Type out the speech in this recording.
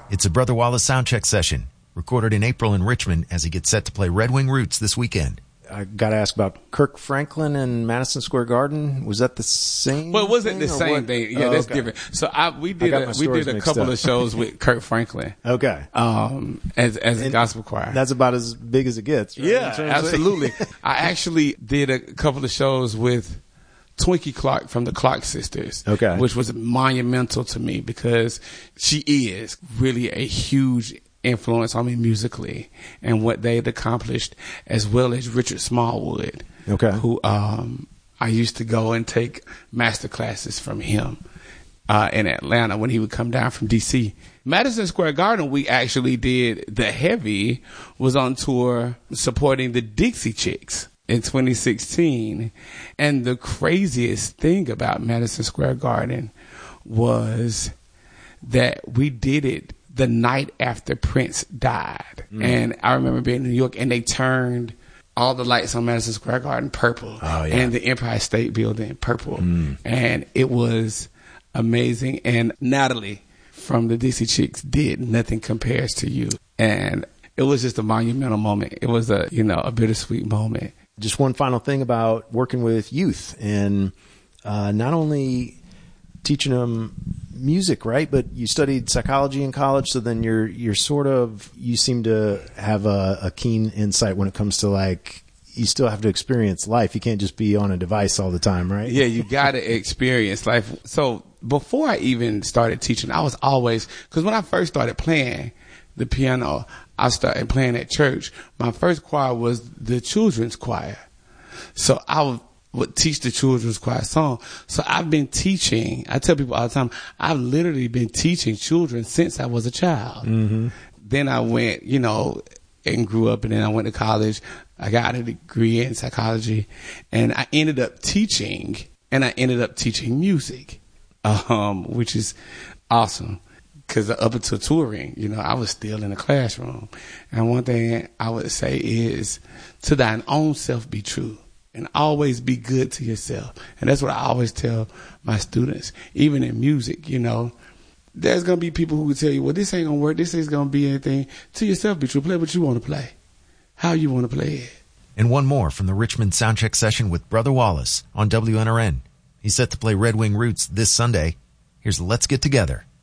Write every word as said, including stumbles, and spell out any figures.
It's a Brother Wallace soundcheck session, recorded in April in Richmond as he gets set to play Red Wing Roots this weekend. I got to ask about Kirk Franklin and Madison Square Garden. Was that the same? Well, it wasn't thing, the same what? thing. Yeah, oh, that's okay. different. So I we did I a, we did a couple up. of shows with Kirk Franklin. Okay, um, as as a and gospel choir. That's about as big as it gets. Right? Yeah, absolutely. I actually did a couple of shows with Twinkie Clark from the Clark Sisters. Okay, which was monumental to me because she is really a huge influence on me musically and what they had accomplished, as well as Richard Smallwood. Okay. Who um, I used to go and take master classes from him uh, in Atlanta when he would come down from D C. Madison Square Garden, we actually did the heavy, was on tour supporting the Dixie Chicks in twenty sixteen. And the craziest thing about Madison Square Garden was that we did it the night after Prince died. Mm. And I remember being in New York and they turned all the lights on Madison Square Garden purple oh, yeah. and the Empire State Building purple. Mm. And it was amazing. And Natalie from the Dixie Chicks did Nothing Compares to You. And it was just a monumental moment. It was a, you know, a bittersweet moment. Just one final thing about working with youth and uh, not only teaching them music, right? But you studied psychology in college, so then you're you're sort of you seem to have a, a keen insight when it comes to like you still have to experience life. You can't just be on a device all the time, right? Yeah, you got to experience life. So before I even started teaching, I was always because when I first started playing the piano, I started playing at church. My first choir was the children's choir, so I would. would teach the children's choir song. So I've been teaching, I tell people all the time, I've literally been teaching children since I was a child. Mm-hmm. Then I went, you know, and grew up, and then I went to college. I got a degree in psychology, and I ended up teaching, and I ended up teaching music, um, which is awesome. Because up until touring, you know, I was still in the classroom. And one thing I would say is, to thine own self be true. And always be good to yourself. And that's what I always tell my students, even in music, you know. There's going to be people who will tell you, well, this ain't going to work. This ain't going to be anything. To yourself, be true. Play what you want to play. How you want to play it. And one more from the Richmond soundcheck session with Brother Wallace on W N R N. He's set to play Red Wing Roots this Sunday. Here's Let's Get Together.